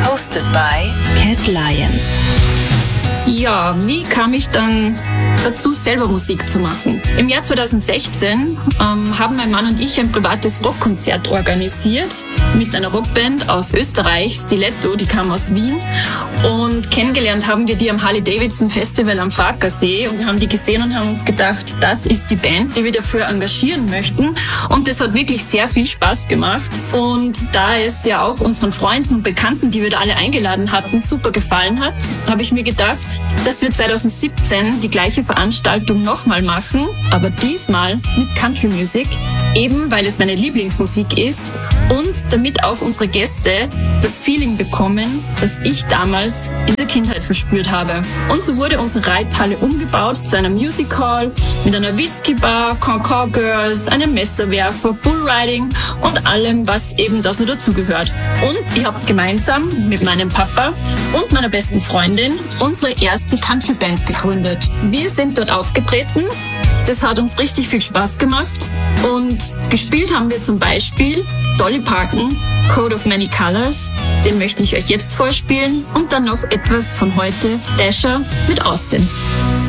Hosted by Cat Lion. Ja, wie kam ich dann dazu, selber Musik zu machen? Im Jahr 2016 haben mein Mann und ich ein privates Rockkonzert organisiert mit einer Rockband aus Österreich, Stiletto, die kam aus Wien. Und kennengelernt haben wir die am Harley-Davidson-Festival am Farkasee und wir haben die gesehen und haben uns gedacht, das ist die Band, die wir dafür engagieren möchten. Und das hat wirklich sehr viel Spaß gemacht. Und da es ja auch unseren Freunden und Bekannten, die wir da alle eingeladen hatten, super gefallen hat, habe ich mir gedacht, dass wir 2017 die gleiche Veranstaltung nochmal machen, aber diesmal mit Country Music, eben weil es meine Lieblingsmusik ist und damit auch unsere Gäste das Feeling bekommen, das ich damals in der Kindheit verspürt habe. Und so wurde unsere Reithalle umgebaut zu einer Music Hall mit einer Whisky-Bar, Concord Girls, einem Messerwerfer, Bullriding und allem, was eben da so dazugehört. Und ich habe gemeinsam mit meinem Papa und meiner besten Freundin unsere erste Country-Band gegründet. Wir sind dort aufgetreten. Das hat uns richtig viel Spaß gemacht. Und gespielt haben wir zum Beispiel Dolly Parton, Coat of Many Colors. Den möchte ich euch jetzt vorspielen. Und dann noch etwas von heute, Dasher mit Austin.